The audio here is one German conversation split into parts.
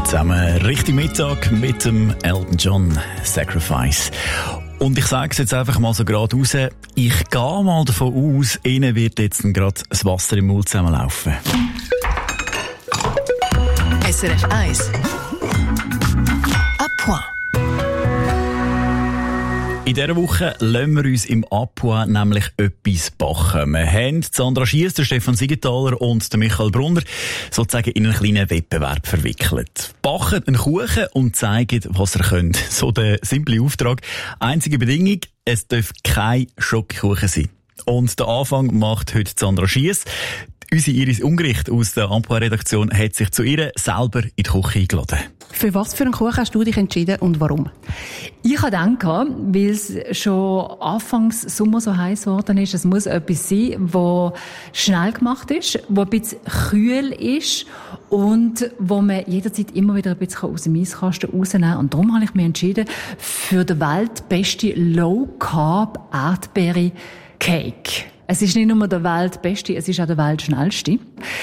Zusammen richtig Mittag mit dem Elton John Sacrifice. Und ich sage es jetzt einfach mal so gerade raus, ich gehe mal davon aus, Ihnen wird jetzt gerade das Wasser im Mund zusammenlaufen. SRF 1 à point. In dieser Woche lassen wir uns im Apois nämlich etwas backen. Wir haben Sandra Schiess, Stefan Siegenthaler und Michael Brunner sozusagen in einen kleinen Wettbewerb verwickelt. Backen einen Kuchen und zeigen, was ihr könnt. So der simple Auftrag. Einzige Bedingung, es darf kein Schokokuchen sein. Und den Anfang macht heute Sandra Schiess. Unsere Iris Ungericht aus der Apois-Redaktion hat sich zu ihr selber in die Küche eingeladen. Für was für einen Kuchen hast du dich entschieden und warum? Ich habe gedacht, weil es schon anfangs Sommer so heiß geworden ist, es muss etwas sein, das schnell gemacht ist, das ein bisschen kühl ist und wo man jederzeit immer wieder ein bisschen aus dem Eiskasten rausnehmen kann. Und darum habe ich mich entschieden für den weltbeste Low-Carb Erdbeere-Cake. Es ist nicht nur der weltbeste, es ist auch der weltschnellste.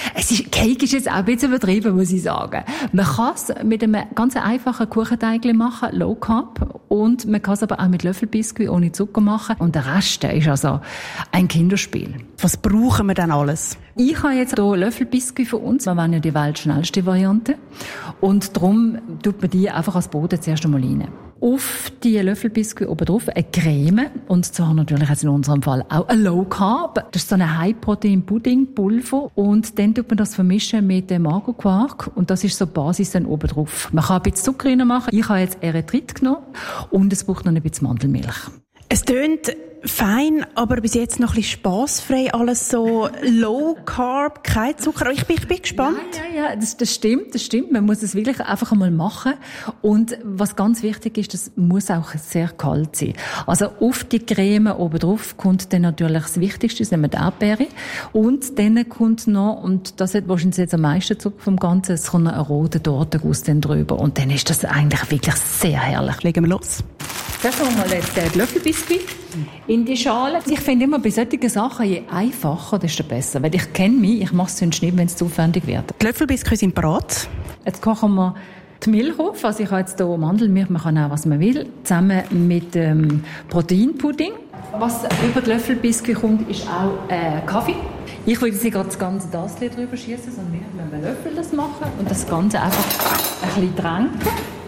Cake ist jetzt auch ein bisschen übertrieben, muss ich sagen. Man kann es mit einem ganz einfachen Kuchenteig machen, Low Carb. Und man kann es aber auch mit Löffelbiskuit ohne Zucker machen. Und der Rest ist also ein Kinderspiel. Was brauchen wir denn alles? Ich habe jetzt hier Löffelbiskuit für uns. Wir wollen ja die weltschnellste Variante. Und darum tut man die einfach als Boden zuerst einmal rein. Auf die Löffelbiskuit oben drauf eine Creme. Und zwar natürlich jetzt in unserem Fall auch ein Low Carb. Das ist so eine High-Protein-Pudding-Pulver. Und dann tut man das vermischen mit dem Magerquark. Und das ist so die Basis dann oben drauf. Man kann ein bisschen Zucker rein machen. Ich habe jetzt Erythrit genommen. Und es braucht noch ein bisschen Mandelmilch. Es tönt fein, aber bis jetzt noch ein bisschen spassfrei. Alles so Low Carb, kein Zucker. Ich bin gespannt. Ja, das stimmt. Man muss es wirklich einfach einmal machen. Und was ganz wichtig ist, das muss auch sehr kalt sein. Also auf die Creme oben drauf kommt dann natürlich das Wichtigste, das nehmen wir die Erdbeere. Und dann kommt noch, und das hat wahrscheinlich jetzt am meisten Zucker vom Ganzen, es kommt noch ein roter Tortenguss dann drüber. Und dann ist das eigentlich wirklich sehr herrlich. Legen wir los. Jetzt haben wir jetzt den Löffelbiskuit in die Schale. Ich finde immer, bei solchen Sachen, je einfacher, desto besser. Weil ich kenne mich, ich mache es sonst nicht, wenn es zu aufwendig wird. Die Löffelbiskuit sind bereit. Jetzt kochen wir die Milch auf. Also ich habe jetzt hier Mandelmilch, man kann auch, was man will, zusammen mit Proteinpudding. Was über die Löffelbiskuit kommt, ist auch Kaffee. Ich würde jetzt gerade das ganze Tassel drüber schießen, sondern wir müssen einen Löffel das machen und das Ganze einfach ein bisschen tränken.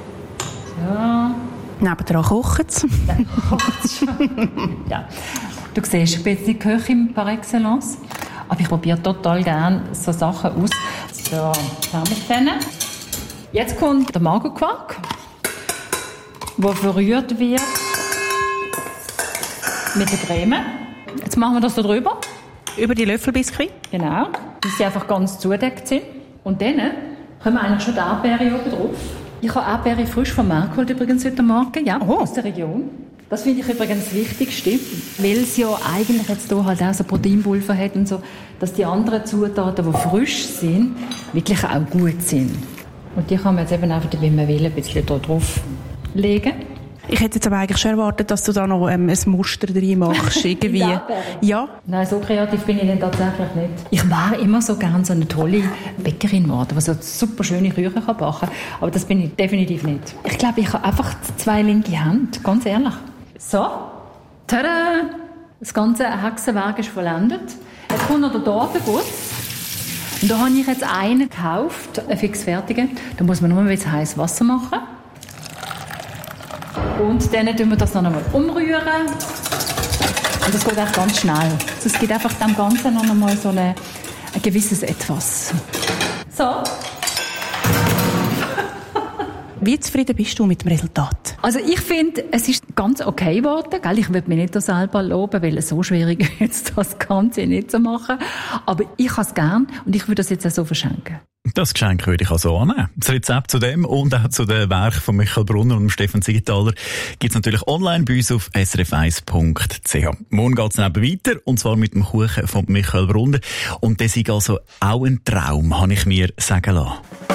So. Nebendran kocht es. Ja. Du siehst, ich bin jetzt nicht Köchin par excellence, aber ich probiere total gerne so Sachen aus. So, zusammenstellen. Jetzt kommt der Magerquark, der verrührt wird mit der Creme. Jetzt machen wir das da drüber. Über die Löffelbiskuit? Genau, dass sie einfach ganz zudeckt sind. Und dann können wir eigentlich schon die Erdbeere oben drauf. Ich habe Erdbeere frisch vom Markt geholt, übrigens heute Morgen, ja, aus der Region. Das finde ich übrigens das Wichtigste, weil es ja eigentlich jetzt hier halt auch so Proteinpulver hat und so, dass die anderen Zutaten, die frisch sind, wirklich auch gut sind. Und die kann man jetzt eben einfach, wenn man will, ein bisschen da drauf legen. Ich hätte jetzt aber eigentlich schon erwartet, dass du da noch ein Muster drin machst, irgendwie. Ja. Nein, so kreativ bin ich dann tatsächlich nicht. Ich wäre immer so gerne so eine tolle Bäckerin geworden, die so super schöne Küchen backen kann. Aber das bin ich definitiv nicht. Ich glaube, ich habe einfach 2 linke Hände, ganz ehrlich. So. Tada! Das ganze Hexenwerk ist vollendet. Jetzt kommt noch der Tortenguss. Und da habe ich jetzt einen gekauft, einen fixfertigen. Da muss man nur ein bisschen heißes Wasser machen. Und dann tun wir das noch einmal umrühren. Und das geht echt ganz schnell. Also es gibt einfach dem Ganzen noch einmal so ein gewisses Etwas. So. Wie zufrieden bist du mit dem Resultat? Also ich finde, es ist ganz okay geworden. Gell? Ich würde mich nicht selber loben, weil es so schwierig ist, jetzt das Ganze nicht zu machen. Aber ich habe es gern und ich würde das jetzt auch so verschenken. Das Geschenk würde ich also annehmen. Das Rezept zu dem und auch zu den Werken von Michael Brunner und Stefan Siegenthaler gibt es natürlich online bei uns auf srf1.ch. Morgen geht es dann weiter, und zwar mit dem Kuchen von Michael Brunner. Und das ist also auch ein Traum, habe ich mir sagen lassen.